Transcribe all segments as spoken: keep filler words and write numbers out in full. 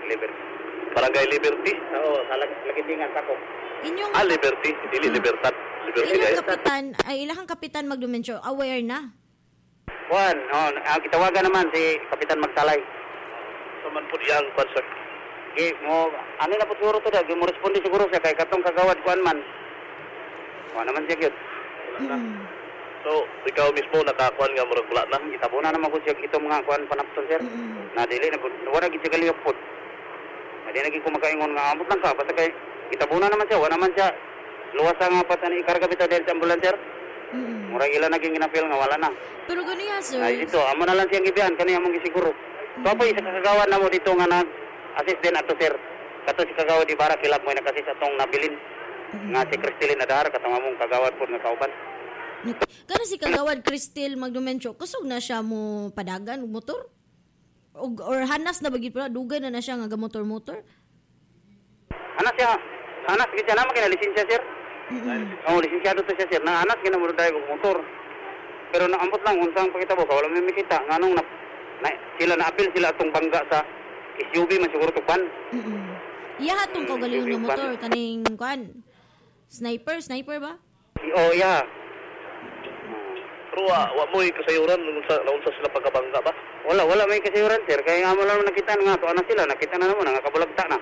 Liberty. Barangay Liberty? Oo, sa lag- Lagindingan, Sakop. Inyong Ah, Liberty. Dili, Libertad. Liberty inyong kayo. kapitan, ay ilahang kapitan Magdumensyo, aware na. Juan, oh, ang kitawagan naman si Kapitan Magsalay. Saman po diyang, kwan, sir. Gi mo ano na po siguro to da, gi mo responde siguro siya kay katong kagawad kuan man. Wa naman siya gyud. Mm. So, ikaw mismo nakakuan nga murag wala na. Kita na naman ko siya itong mga kuan panapton sir. Mm. Na dili na wala gid siya kaliyok pod. Adi na gid ko makaingon nga amot lang ka basta kay kita na naman siya, wa naman siya luwas nga pat ani ikarga bitaw dahil sa ambulansya. Mm. Murag ila naging ginapil nga wala na. Pero ganiya, sir. Ay dito, amo na lang siyang gibian kani among gisiguro. So pa isa kagawad na mo dito nga nag assist din ato sir. Kato si kagawad di bara kilab mo nag-assist atong nabilin. Nga si Cristelin Adar katong among kagawad pod nga kauban. Kana si kagawad Cristel Magdumensyo, kusog na siya mo padagan og motor? O, or hanas na bagid pala, dugay na na siya nga gamotor-motor? Anak siya, anak gid siya naman kina lisensya sir. Mm-mm. Oh, lisensyado to siya sir. Na anak gina mo drive og motor. Pero naambot lang unsang pakita mo, wala may makita nganong na, na sila na apil sila atong bangga sa S U V man siguro to pan. Mm-mm. Iya hatong kaugalingon nga motor kaning kwan. Sniper, sniper ba? Oh, yeah. Pero wa, wa mo'y kasayuran nung sa, naunsa sila pagkabangga ba? Wala, wala may kasayuran sir. Kaya nga mo lang nakita nga to anak sila, nakita na naman nga kabulagta na.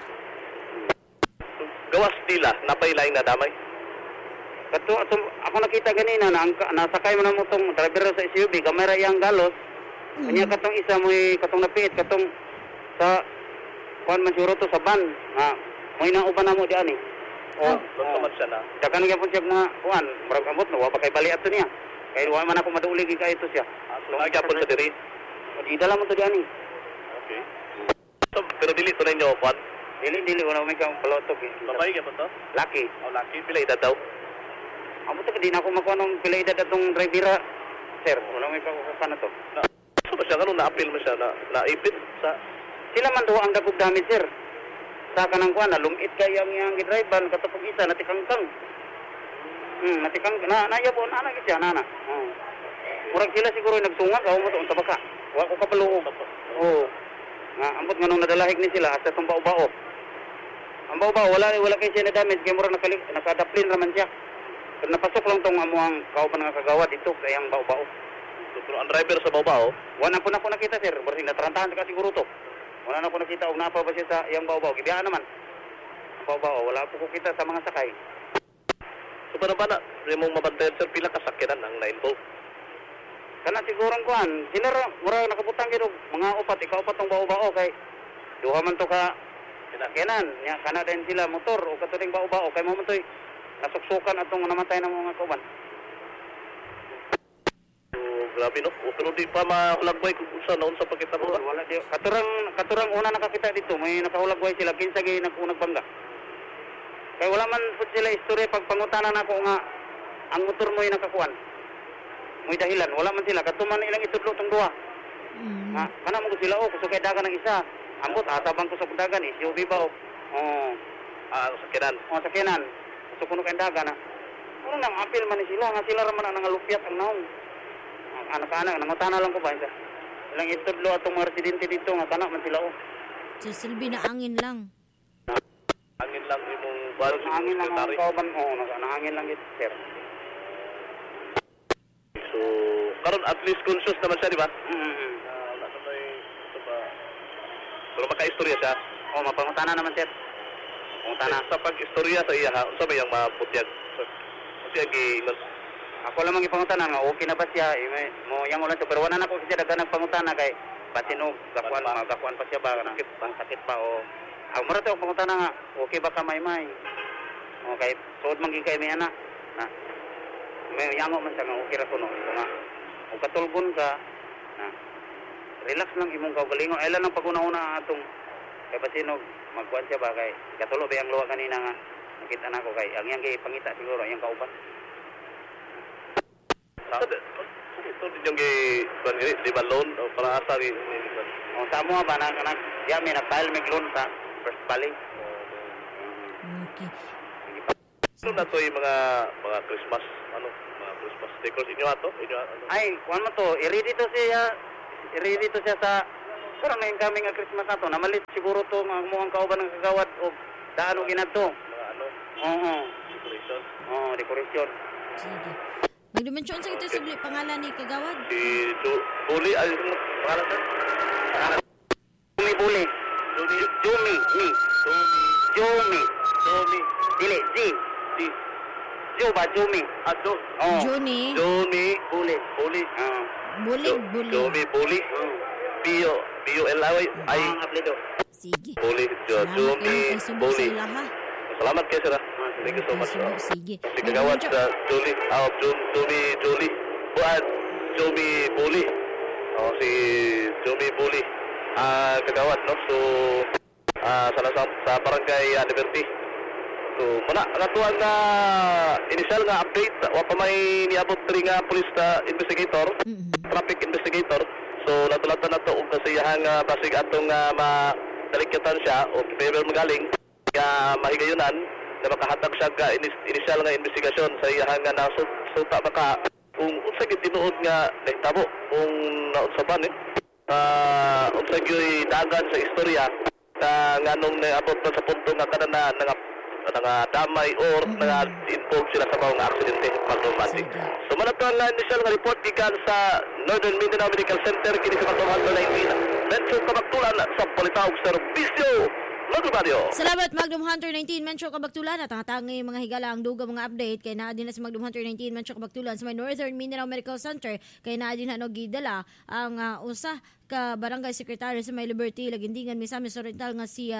Gawas nila, napay laing nadamay. Kato ato, ako nakita ganina na ang, nasakay mo na mo tong driver sa S U V, kamera yang galos. Kanya katong isa mo katong napiit katong sa kuan man siguro to sa ban. Ha, mo inauban na mo di ani. Oh, oh. Man siya na. Dakan gyapon siya nga kuan, murag amot no, wa pa kay bali ato niya. Kay wa man ako maduuli gyud kay ito siya. So, nagyapon sa diri. Di dala mo to di ani. Okay. So, pero dili to ninyo kwan. Dili dili wala may kang palotok. Eh. Babay gyapon to? Laki. Oh, laki pila edad daw. Amo to di na ako makuha ng pila edad atong drivera. Sir, wala may pagkukuha na to. Na, so ba siya kanong na-appeal mo siya na naipit sa Sila man duha ang dagog damit sir. Sa kanang kuan na lumit kay ang yang gidrivean katapog isa natikangkang. Hmm, natikang na nayabon ana gid siya nana. Oh. Murag sila siguro nagsungag aw mo to unta baka. Wa ko kapaluog. Oh. Nga ambot nganong nadalahig ni sila sa tong bao-bao. Ang bao-bao wala wala kay siya na damage kay murag nakalik nakadaplin raman siya. Pero napasok lang tong amuang kauban nga kagawad dito kay ang bao-bao. so, pero ang driver sa Baobao, Wala po na ko nakita sir, basta natrantahan ka siguro to. Wala na po nakita og napa ba siya sa iyang bao-bao. Gibiyaan naman. Ang bao-bao wala po ko kita sa mga sakay. so paano ba na, mong mabantayan sir, pila kasakyanan ang na-involve? Kana sigurong kuan, sila ra mura nakabutang gid og mga upat, ikaw upat tong bao-bao kay duha man to ka kinakyanan. Nya kana din sila motor o katuling bao-bao kay mo man toy nasuksukan atong namatay na mga kauban. So, grabe no. O, pero di pa mahulagbay kung unsa na unsa pagkita mo ba? Wala di katurang katurang una nakakita dito, may nakahulagway sila kinsa gyud nakunag bangga. Kay wala man pud sila istorya pag pangutanan nako nga ang motor mo ay nakakuan. May dahilan, wala man sila katuman ilang itudlo tong duha. Mm. Ha, kana mo sila oh, kusog kay dagan ng isa. Ambot atabang kusog dagan eh, S U V ba oh. Oh, Ah, sakyanan. oh sakinan. Kusog kuno kay dagan na. Ano nang apil man ni sila nga sila ra man ang ngalupyat ang naong. Ang anak-anak nangutana lang ko ba isa. Ilang itudlo atong mga residente dito nga kana man sila oh. So, silbi na angin lang. Angin lang imong baro Ang hangin lang ang kauban oh, nangangin lang ito sir. So, karon at least conscious naman siya, di ba? Mm. Ah, wala na may ito ba? Pero maka-istorya siya. Oh, mapangutana naman sir. Pangutana. Sa pag-istorya sa iya, ha? Sa may ang maputyag. Kasi ang giingon. Ako lang mang ipangutana nga okay na ba siya? Eh, may, mo yang ulan to pero wala na ko siya dagan nagpangutana kay batinog gakuan magakuan pa siya ba na pang sakit pa o ang mura to pangutana nga okay ba ka may may. Okay, suod man gid kay may ana. Na. May yango man siya nga okay ra kuno nga. O katulgon ka na relax lang imong kaugalingon. Ay lang ang paguna-una atong kay batinog magkuan siya ba kay katulo ba yang luwa kanina nga nakita na ko kay ang yang pangita siguro yang kauban. Ito din yung di ba loan o para asa rin? O sa mo ba na kanak ya may na-file may loan sa first filing. Okay. So na to yung mga mga Christmas, ano, mga Christmas stickers inyo ato? Inyo ano? Ay, kuan mo to, i-ready to siya, i-ready to siya sa Pero may incoming nga Christmas ato, namalit siguro to nga mukhang kauban ng kagawad o daan o ginadto. Mga ano, Oo. decoration. Oo, dekorasyon. Sige. Magdimensyon sa ito subli pangalan ni kagawad. Si Jo- Buli, ay, ano pangalan sir? Jumi Buli. Johnny, Jumi, mi. Johnny, Jumi. Johnny, Dili, G. si, Jo ba, Jumi? ah, Jo, Oo. Johnny, Johnny, Buli. Buli, Oo. bulig, Jo- bulig. Johnny, Buli, Bio, Bio, L I Y, ay, Ang apelido. Sige. Buli, Jo- Salamat Johnny, kayo kay Subo sa Buli. ila ha. Salamat kayo sir. ah. Thank you so much. Subo, ah. sige. Si kagawad sa Jolie, ah, Jom, Jomi, Jolie, buat, Jomi Buli. Oh, si Jomi Buli. Ah, kagawad, no? So, ah, sa, sa, sa barangay uh, Liberty. So, muna, natuwa nga initial nga update, wa pa may niabot rin nga police na investigator, Mhm. traffic investigator. So, natulatan na to og kasiyahang uh, basig atong uh, madalikatan siya o paper magaling nga mahigayunan na makahatag siya ka inis- initial nga investigasyon sa iyahang nga nasuta baka kung unsa gid tinuod nga nahitabo kung naunsa ba ni uh, unsa gyud dagan sa istorya na nganong naabot pa sa punto nga kada na nga nga damay or nga involved sila sa bawang aksidente magdumati. Sige. So manatong nga initial nga report gikan sa Northern Mindanao Medical Center kini sa Matulhan nineteen. Medyo kamaktulan sa Politawag Serbisyo Magdumano. Salamat Magnum Hunter nineteen Mencho Kabaktulan at tangi mga higala ang duga mga update kay naa din na si Magnum Hunter nineteen Mencho Kabaktulan sa may Northern Mindanao Medical Center kay naa din hanog gidala ang uh, usa ka barangay secretary sa may Liberty Lagindingan Misamis Oriental nga siya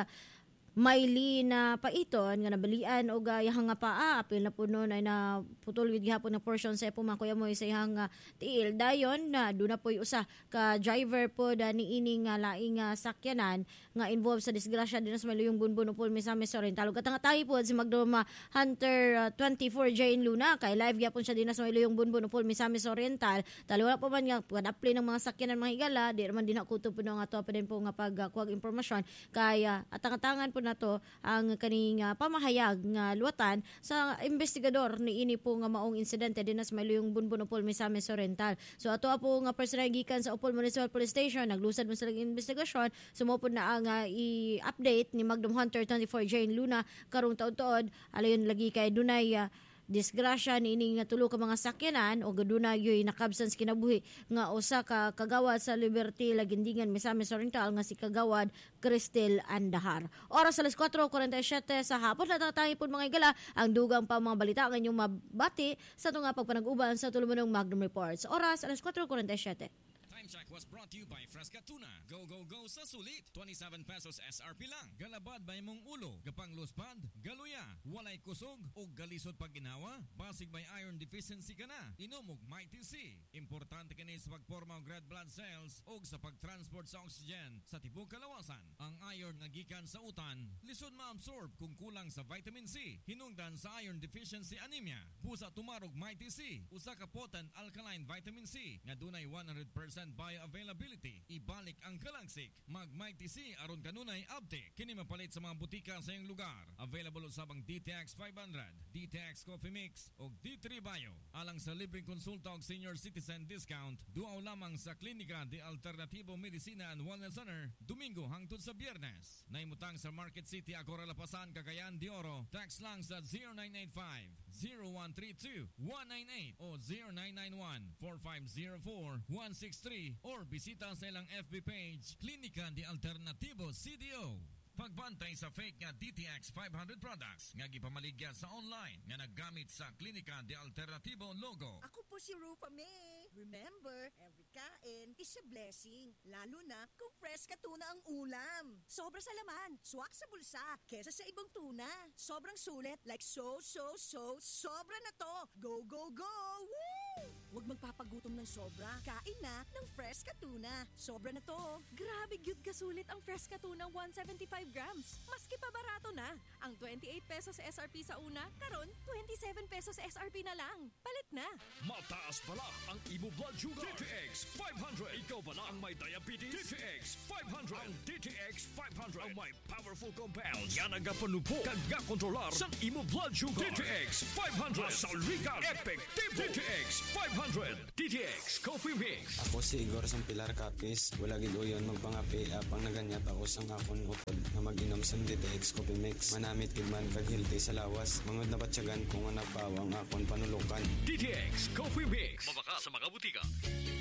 Maylin na paiton nga nabalian og gayahang nga paa apil na puno ay na putol gid gihapon ng portion sa puma kuya mo sa ihang uh, tiil dayon na do na poy usa ka driver po da niini nga laing uh, sakyanan nga involved sa disgrasya din sa Maluyong Bunbun upol Misamis Oriental ug katangatay po si Magdom uh, Hunter uh, twenty-four Jane Luna kay live gyapon siya din sa Maluyong Bunbun upol Misamis Oriental taliwa pa man nga pag-apply ng mga sakyanan mga higala di man din kutob puno nga to pa din po nga pagkuha impormasyon kay uh, atangatangan po nato ang kaning uh, pamahayag nga luwatan sa investigador ni ini po nga maong insidente din sa Maluyong Bunbun upol Misamis Oriental. So ato po nga personal gikan sa Upol Municipal Police Station naglusad man sa investigasyon sumupod na ang uh, i-update ni Magnum Hunter twenty-four Jane Luna karong taud-tuod alayon lagi kay dunay uh, disgrasya ni ini nga tulo ka mga sakyanan o gaduna yoy nakabsans kinabuhi nga usa ka kagawad sa Liberty Lagindingan Misamis Oriental nga si kagawad Cristel Andahar. Oras alas four forty-seven sa hapon na tayo po mga igala ang dugang pa mga balita ang inyong mabati sa ito nga pagpanag-uban sa tulumunong Magnum Reports. Oras alas four forty-seven. Time check was brought to you by Fresca Tuna. Go, go, go sa sulit. twenty-seven pesos S R P lang. Galabad by mong ulo. Gapang luspad. Galuya. Walay kusog. O galisod pag ginawa. Basig by iron deficiency ka na. Inomog Mighty C. Importante ka sa pagporma og red blood cells o sa pagtransport sa oxygen sa tibok kalawasan. Ang iron nga gikan sa utan, lisod ma-absorb kung kulang sa vitamin C. Hinungdan sa iron deficiency anemia. Busa tumarog Mighty C. Usa ka potent alkaline vitamin C nga dunay one hundred percent bioavailability. Ibalik ang kalangsik. Mag Mighty C aron kanunay update. Kini mapalit sa mga butika sa iyong lugar. Available usabang D T X five hundred, D T X Coffee Mix o D three Bio. Alang sa libreng konsulta og senior citizen discount, duaw lamang sa Klinika de Alternativo Medicina and Wellness Center, Domingo hangtod sa Biyernes. Naimutang sa Market City, Agora Lapasan, Cagayan de Oro. Tax lang sa zero nine eight five, zero one three two, one nine eight o zero nine nine one, four five zero four, one six three or bisita sa ilang F B page, Klinika de Alternativo C D O. Pagbantay sa fake nga D T X five hundred products nga gipamaligya sa online nga naggamit sa Klinika de Alternativo logo. Ako po si Rufa May. Remember, every kain is a blessing. Lalo na kung fresh ka tuna ang ulam. Sobra sa laman, swak sa bulsa, kesa sa ibang tuna. Sobrang sulit, like so, so, so, sobra na to. Go, go, go! Woo! Huwag magpapagutom ng sobra. Kain na ng fresh ka tuna. Sobra na to. Grabe cute kasulit ang fresh ka tunang one seventy-five grams. Maski pa barato na. Ang twenty-eight pesos S R P sa una, karon twenty-seven pesos S R P na lang. Palit na. Mataas pala ang imo blood sugar. D T X five hundred. Ikaw pala ang may diabetes. D T X five hundred. Ang D T X five hundred ang may powerful compounds. Yan ang gapanupo, kag-kontrolar sa imo blood sugar. D T X five hundred. Masalikan, epektibo. D T X five hundred. D T X Coffee Mix. Ako si Igor sang Pilar Capis. Wala gid uyon magpangapi apang naganyat ako sang akon utod na mag-inom sang D T X Coffee Mix. Manamit gid man kag healthy sa lawas. Mangod na batyagan kung nga nagpawang akon panulukan. D T X Coffee Mix. Mabaka sa mga butika.